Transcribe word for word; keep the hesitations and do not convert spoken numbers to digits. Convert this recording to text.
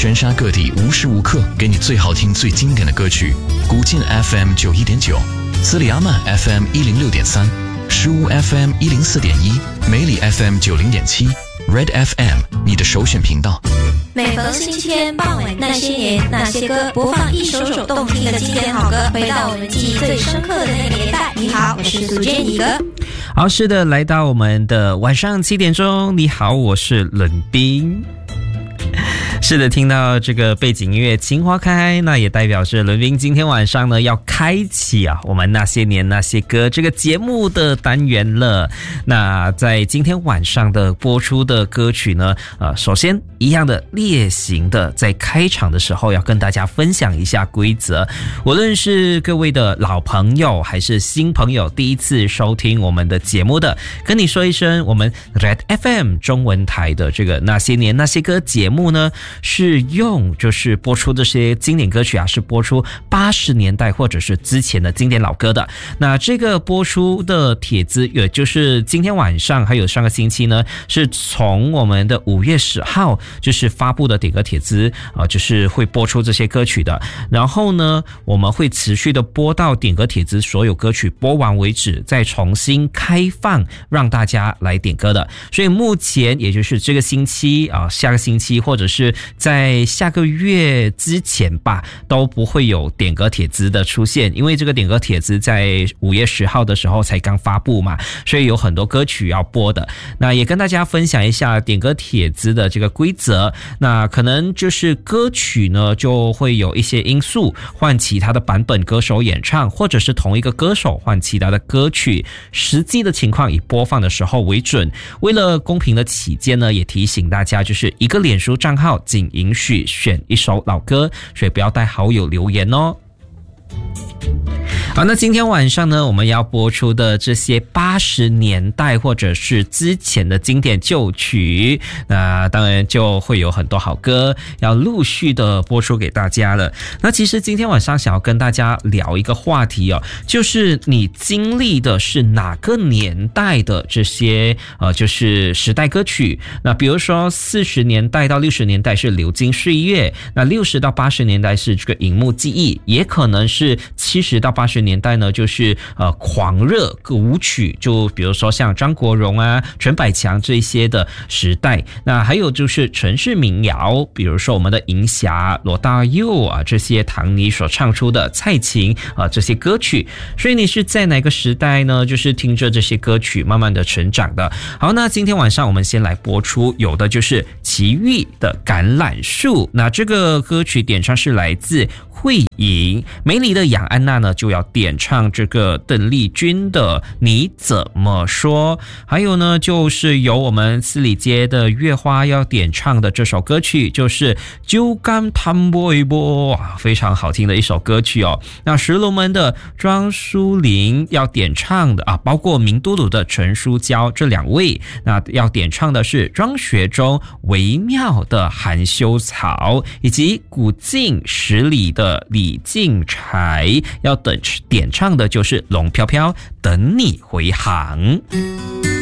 全沙各地无时无刻给你最好听最经典的歌曲。古晋 F M 九一点九，斯里阿曼 F M 一零六点三，石屋 F M 一零四点一，梅里 F M 九零点七 ，Red F M 你的首选频道。 每逢星期天傍晚，那些年那些歌，播放一首首动听的经典好歌，回到我们记忆最深刻的那个年代。你好，我是苏建怡哥。 好，是的，来到我们的晚上七点钟。你好，我是伦彬。是的，听到这个背景音乐《情花开》，那也代表着伦彬今天晚上呢要开启啊我们那些年那些歌这个节目的单元了。那在今天晚上的播出的歌曲呢，呃，首先一样的例行的，在开场的时候要跟大家分享一下规则。无论是各位的老朋友还是新朋友，第一次收听我们的节目的，跟你说一声，我们 Red F M 中文台的这个那些年那些歌节目呢，是用就是播出这些经典歌曲啊，是播出八十年代或者是之前的经典老歌的。那这个播出的帖子，也就是今天晚上还有上个星期呢，是从我们的五月十号就是发布的点歌帖子啊、呃，就是会播出这些歌曲的。然后呢，我们会持续的播到点歌帖子所有歌曲播完为止，再重新开放让大家来点歌的。所以目前也就是这个星期啊、呃，下个星期或者是在下个月之前吧，都不会有点歌帖子的出现，因为这个点歌帖子在五月十号的时候才刚发布嘛，所以有很多歌曲要播的。那也跟大家分享一下点歌帖子的这个规则。那可能就是歌曲呢就会有一些因素换其他的版本歌手演唱，或者是同一个歌手换其他的歌曲，实际的情况以播放的时候为准。为了公平的起见呢，也提醒大家，就是一个脸书账号仅允许选一首老歌，所以不要带好友留言哦。好，那今天晚上呢，我们要播出的这些八十年代或者是之前的经典旧曲，那当然就会有很多好歌要陆续的播出给大家了。那其实今天晚上想要跟大家聊一个话题哦，就是你经历的是哪个年代的这些呃，就是时代歌曲。那比如说四十年代到六十年代是流金岁月，那六十到八十年代是这个荧幕记忆，也可能是七十到八十年代呢，就是呃狂热舞曲，就比如说像张国荣啊、陈百强这些的时代。那还有就是城市民谣，比如说我们的银霞、罗大佑啊，这些唐妮所唱出的蔡琴啊这些歌曲。所以你是在哪个时代呢？就是听着这些歌曲慢慢的成长的。好，那今天晚上我们先来播出，有的就是齐豫的橄榄树。那这个歌曲点唱是来自慧莹，梅里的杨安娜呢就要点唱这个邓丽君的你怎么说，还有呢就是由我们四里街的月花要点唱的这首歌曲，就是就敢谈波一波，非常好听的一首歌曲哦。那石龙门的庄淑玲要点唱的啊，包括明都鲁的陈淑娇这两位，那要点唱的是庄学忠微妙的含羞草，以及古晋十里的李靖才要等点唱的就是龙飘飘等你回航。